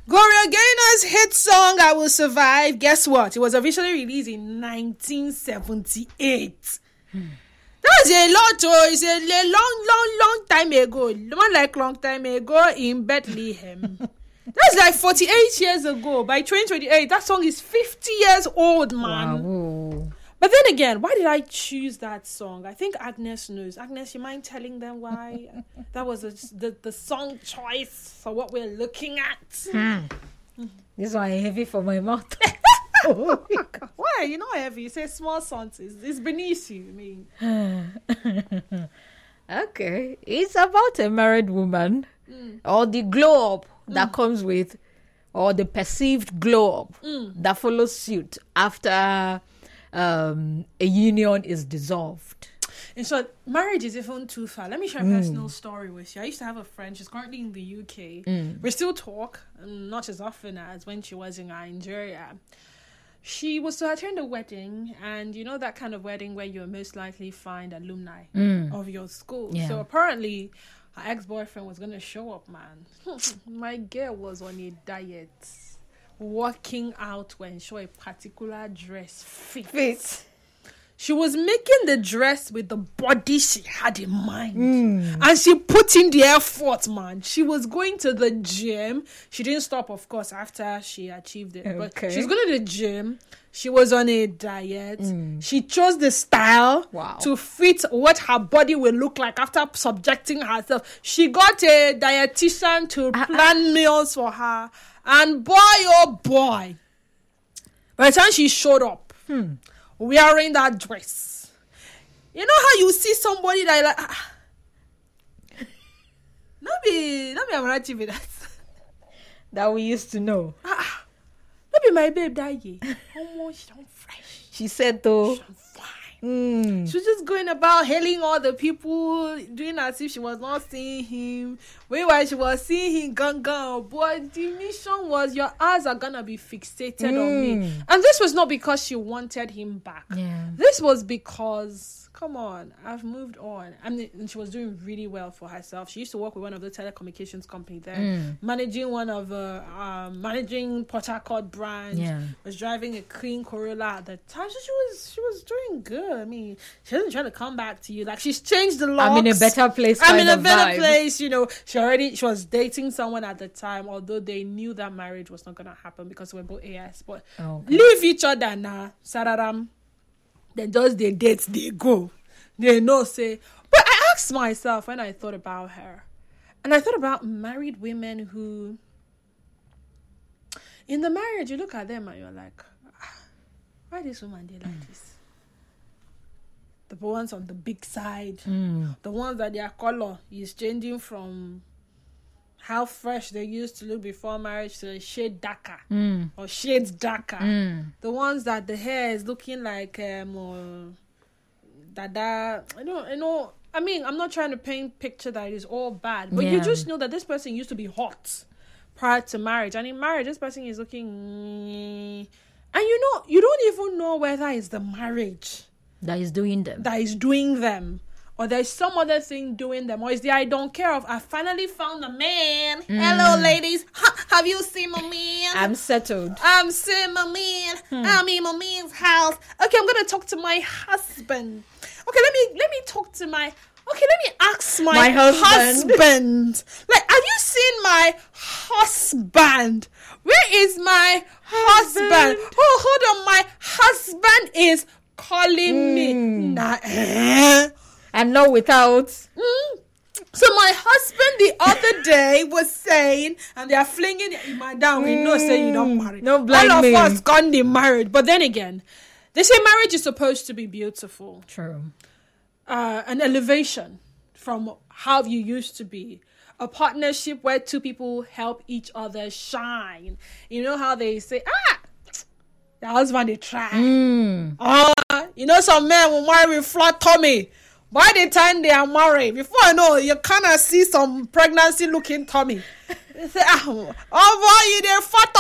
Gloria Gaynor's hit song "I Will Survive." Guess what? It was officially released in 1978. That's a lot. It's a long time ago. Not like long time ago in Bethlehem. That's like 48 years ago. By 2028, that song is 50 years old, man. Wow. But then again, why did I choose that song? I think Agnes knows. Agnes, you mind telling them why that was the song choice for what we're looking at? This one is heavy for my mouth. Why? You're not heavy. You say small songs. It's beneath you. I mean. Okay. It's about a married woman or the glow up that comes with, or the perceived glow up that follows suit after a union is dissolved. In short, marriage is even too far. Let me share a personal story with you. I used to have a friend. She's currently in the UK. We still talk, not as often as when she was in Nigeria. She was to attend a wedding, and you know that kind of wedding where you'll most likely find alumni of your school. Yeah. So apparently, her ex-boyfriend was going to show up, man. My girl was on a diet, working out to ensure a particular dress fit. She was making the dress with the body she had in mind. And she put in the effort, man. She was going to the gym. She didn't stop, of course, after she achieved it. But she's going to the gym. She was on a diet. She chose the style to fit what her body will look like after subjecting herself. She got a dietitian to plan meals for her. And boy, oh boy, by the time she showed up, wearing that dress, you know how you see somebody that like, not be Amarachi with that. That we used to know. Not be my babe that year. Almost don't fresh. She said though. She fine. She was just going about hailing all the people, doing as if she was not seeing him. While she was seeing him, gun. But the mission was, your eyes are gonna be fixated on me. And this was not because she wanted him back. Yeah. This was because, come on, I've moved on. And she was doing really well for herself. She used to work with one of the telecommunications company there, managing managing Port Harcourt branch. Was driving a clean Corolla at the time. So she was doing good. I mean, she doesn't try to come back to you. Like, she's changed the locks. I'm in a better place. I'm in a better place. You know, she was dating someone at the time, although they knew that marriage was not gonna happen because we're both AS. But leave each other now, Sararam. Then just they date, they go. They know, say. But I asked myself when I thought about her, and I thought about married women who, in the marriage, you look at them and you're like, why this woman did like this? The ones on the big side, the ones that their color is changing from how fresh they used to look before marriage to a shade darker or shades darker. The ones that the hair is looking like dada. I know. I mean, I'm not trying to paint a picture that is all bad, but you just know that this person used to be hot prior to marriage, and in marriage, this person is looking, and you don't even know whether it's the marriage that is doing them. Or there's some other thing doing them. Or it's the I don't care of, I finally found a man. Hello, ladies. Have you seen my man? I'm settled. I'm seeing my man. I'm in my man's house. Okay, I'm going to talk to my husband. Okay, let me talk to my... Okay, let me ask my husband. Like, have you seen my husband? Where is my husband? Oh, hold on. My husband is calling me. And not without. So my husband the other day was saying, and they are flinging madam, we know say you don't marry. No blind all of me. us can't be married. But then again, they say marriage is supposed to be beautiful. True. An elevation from how you used to be. A partnership where two people help each other shine. You know how they say, the husband they try. You know some men will marry with flat tummy. By the time they are married, before I know, you kind of see some pregnancy looking tummy. They say, boy, you there fat